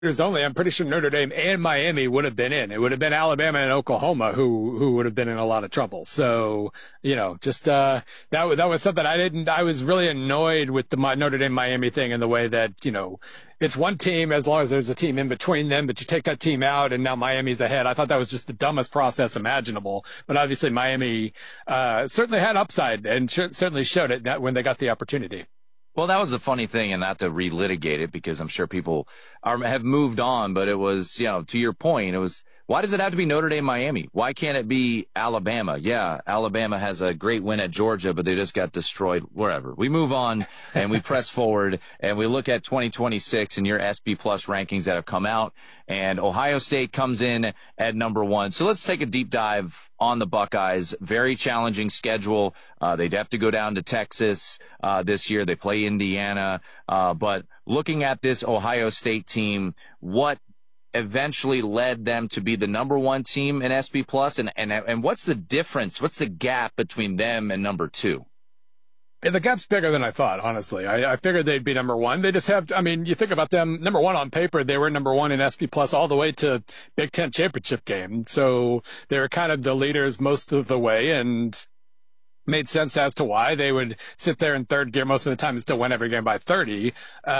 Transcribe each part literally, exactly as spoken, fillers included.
only, I'm pretty sure Notre Dame and Miami would have been in. It would have been Alabama and Oklahoma who who would have been in a lot of trouble. So, you know, just uh, that that was something I didn't. I was really annoyed with the Notre Dame Miami thing in the way that, you know, it's one team as long as there's a team in between them, but you take that team out and now Miami's ahead. I thought that was just the dumbest process imaginable. But obviously Miami uh, certainly had upside and sh- certainly showed it when they got the opportunity. Well, that was the funny thing, and not to relitigate it because I'm sure people are, have moved on, but it was, you know, to your point, it was, why does it have to be Notre Dame, Miami? Why can't it be Alabama? Yeah, Alabama has a great win at Georgia, but they just got destroyed wherever. We move on and we press forward and we look at twenty twenty-six and your S B Plus rankings that have come out, and Ohio State comes in at number one. So let's take a deep dive on the Buckeyes. Very challenging schedule. Uh, they'd have to go down to Texas uh, this year. They play Indiana. Uh, but looking at this Ohio State team, what eventually led them to be the number one team in S B Plus, and, and and what's the difference? What's the gap between them and number two? Yeah, the gap's bigger than I thought, honestly. I, I figured they'd be number one. They just have, I mean, you think about them, number one on paper, they were number one in S B Plus all the way to Big Ten championship game. So they were kind of the leaders most of the way, and made sense as to why they would sit there in third gear most of the time and still win every game by thirty.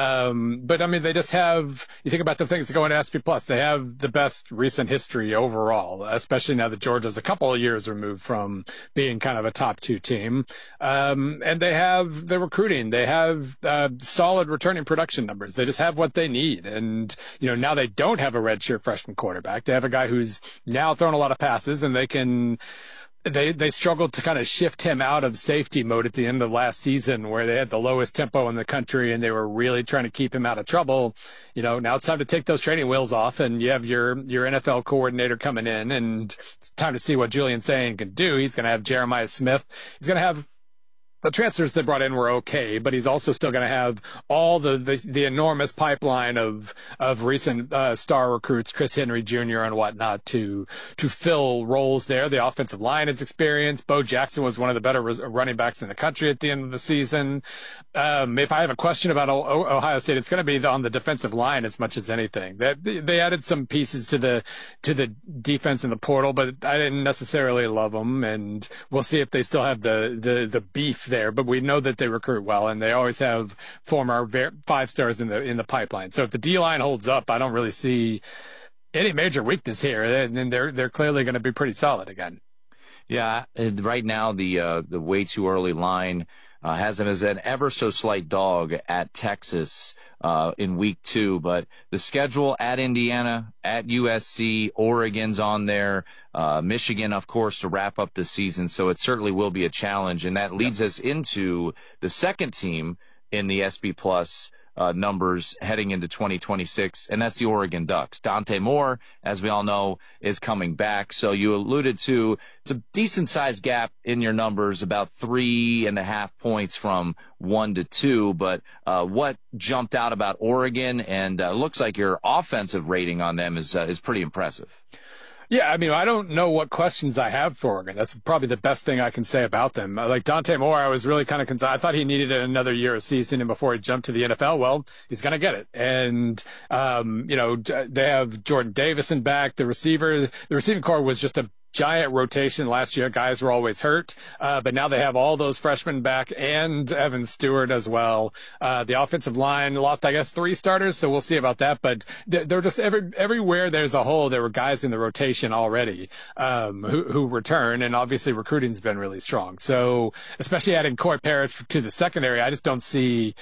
Um, but I mean, they just have, you think about the things that go into S P Plus, they have the best recent history overall, especially now that Georgia's a couple of years removed from being kind of a top two team. Um, and they have the recruiting, they have, uh, solid returning production numbers. They just have what they need. And, you know, now they don't have a redshirt freshman quarterback. They have a guy who's now thrown a lot of passes, and they can, They they struggled to kind of shift him out of safety mode at the end of last season, where they had the lowest tempo in the country and they were really trying to keep him out of trouble. You know, now it's time to take those training wheels off, and you have your your N F L coordinator coming in, and it's time to see what Julian Sayin can do. He's going to have Jeremiah Smith. He's going to have the transfers they brought in were okay, but he's also still going to have all the, the, the enormous pipeline of, of recent, uh, star recruits, Chris Henry Junior and whatnot, to, to fill roles there. The offensive line is experienced. Bo Jackson was one of the better running backs in the country at the end of the season. Um, if I have a question about o- Ohio State, it's going to be on the defensive line as much as anything. They, they added some pieces to the, to the defense in the portal, but I didn't necessarily love them. And we'll see if they still have the, the, the beef there, but we know that they recruit well, and they always have former five stars in the in the pipeline. So if the D line holds up, I don't really see any major weakness here, and they're they're clearly going to be pretty solid again. Yeah, right now the uh, the way too early line uh, has them as an ever so slight dog at Texas uh, in week two, but the schedule at Indiana, at U S C, Oregon's on there, uh, Michigan, of course, to wrap up the season. So it certainly will be a challenge, and that leads yep. us into the second team in the S B Plus uh, numbers heading into twenty twenty-six, and that's the Oregon Ducks. Dante Moore, as we all know, is coming back. So you alluded to it's a decent-sized gap in your numbers, about three and a half points from one to two. But uh, what jumped out about Oregon, and uh, looks like your offensive rating on them is uh, is pretty impressive. Yeah, I mean, I don't know what questions I have for Oregon. That's probably the best thing I can say about them. Like Dante Moore, I was really kind of concerned. I thought he needed another year of seasoning before he jumped to the N F L. Well, he's going to get it. And, um, you know, they have Jordan Davison back. The receiver, the receiving core was just a giant rotation last year. Guys were always hurt, uh, but now they have all those freshmen back and Evan Stewart as well. Uh, the offensive line lost, I guess, three starters, so we'll see about that. But they're just every everywhere there's a hole, there were guys in the rotation already um, who, who return, and obviously recruiting's been really strong. So especially adding Corey Parrish to the secondary, I just don't see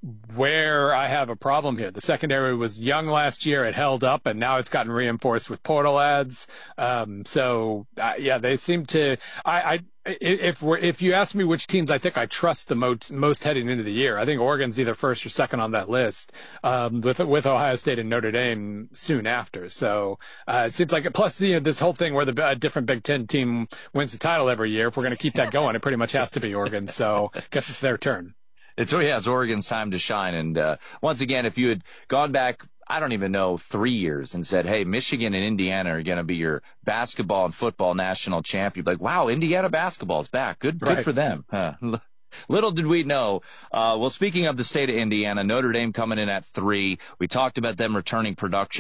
where I have a problem here. The secondary was young last year. It held up, and now it's gotten reinforced with portal ads. Um, so, uh, yeah, they seem to I, I if we're, if you ask me which teams I think I trust the most, most heading into the year, I think Oregon's either first or second on that list, um, with with Ohio State and Notre Dame soon after. So uh, it seems like, plus, you know, this whole thing where the a different Big Ten team wins the title every year, if we're going to keep that going, it pretty much has to be Oregon. So I guess it's their turn. It's, yeah, it's Oregon's time to shine. And uh, once again, if you had gone back, I don't even know, three years and said, hey, Michigan and Indiana are going to be your basketball and football national champ, you'd be like, wow, Indiana basketball's back. Good, good right. for them. Huh. Little did we know. Uh, well, speaking of the state of Indiana, Notre Dame coming in at three. We talked about them returning production.